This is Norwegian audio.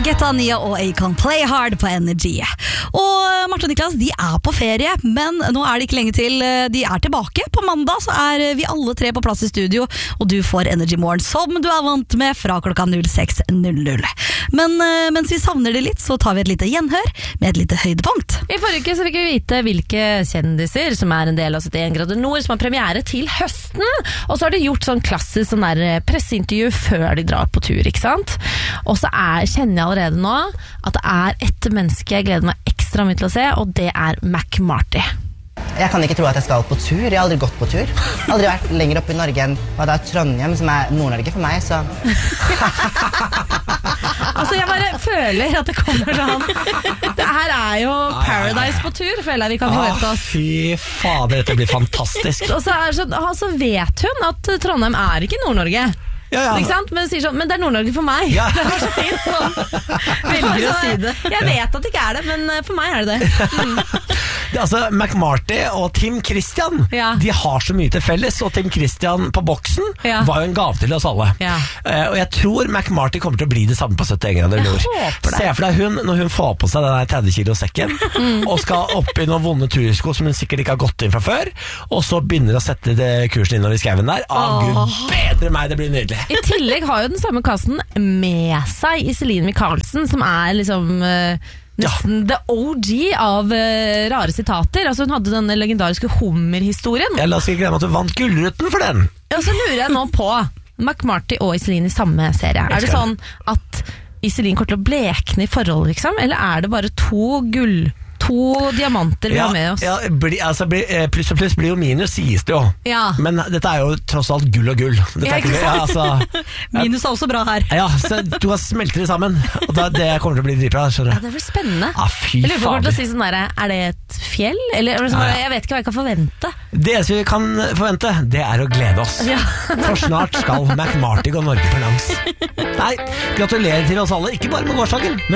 Getta, Nia og Akon Play Hard på Energy. Og Marte og Niklas, de på ferie, men nå det ikke lenge til de tilbake. På mandag så vi alle tre på plass i studio, og du får Energy Morgen som du vant med fra klokka 06:00. Men mens vi savner det litt, så tar vi et lite gjenhør med et lite høydepunkt. I forrige uke så fikk vi vite hvilke kjendiser som en del av 71 grader nord, som har premiere til høsten. Og så har de gjort sånn klassisk sånn der presseintervju før de drar på tur, ikke sant? Og så kjenner jeg allerede nå at det ett menneske jeg gleder meg ekstra mye til å se, og det Mac Marty. Jeg kan ikke tro at jeg skal på tur. Jeg har aldri gått på tur. Aldri vært lenger oppe i Norge enn Trondheim, som Nord-Norge for meg, så... Altså, jeg bare føler at det kommer sånn... Det her jo Paradise på tur, føler jeg vi kan forvente oss. Fy fader, dette blir fantastisk. Og så vet hun at Trondheim ikke Nord-Norge. Ja. Ikke sant? Men sier sånn, men det Nord-Norge for meg. Ja. Det var så fint sånn. Velger å si det. Jeg vet at det ikke det, men for meg det. Altså, Mac Marty og Tim Christian, de har så mye til felles, og Tim Christian på boksen var jo en gave til oss alle. Og jeg tror Mac Marty kommer til å bli det samme på 71 grader nord. Se for deg hun, når hun får på seg den 30 kilo sekken, og skal opp i noen vonde tursko som hun sikkert ikke har gått inn fra før, og så begynner å sette kursen innover i skauen der. Gud bedre meg, det blir nydelig. I tillegg har jo den samme kassen med seg Iselin Michaelsen, som liksom nesten the OG av rare sitater. Altså hun hadde denne legendariske hummerhistorien. La oss ikke glemme at du vant Gullruten for den. Og så lurer jeg nå på Mac Marty og Iselin i samme serie. Det sånn at Iselin kommer til å blekne i forhold, liksom? Eller det bare to diamanter vi har med oss? Pluss og pluss blir jo minus, sies det jo. Men dette jo tross alt gull og gull. Minus også bra her. Ja, så du kan smelte det sammen, og det kommer til å bli dritbra. Det blir spennende. Fy jeg lurer på fader. Å si sånn der, det et fjell? Eller jeg vet ikke hva jeg kan forvente. Det vi kan forvente, det å glede oss. For snart skal Mac Marty gå Norge for langs. Nei, gratulerer til oss alle, ikke bare med gårsdagen, men